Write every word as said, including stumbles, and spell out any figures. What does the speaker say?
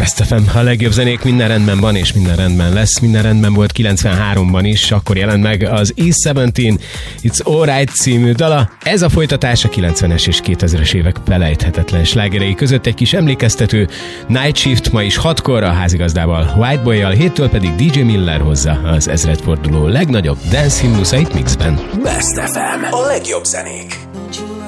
Best ef em, a legjobb zenék, minden rendben van és minden rendben lesz. Minden rendben volt kilencvenháromban is, akkor jelent meg az E tizenhét It's Alright című dala. Ez a folytatás a kilencvenes és kétezres évek felejthetetlen slágerei között egy kis emlékeztető. Night Shift ma is hatkor a házigazdával, White Boy-jal, héttől pedig dé dzsé Miller hozza az ezredforduló legnagyobb dance himnuszait mixben. Best ef em, a legjobb zenék.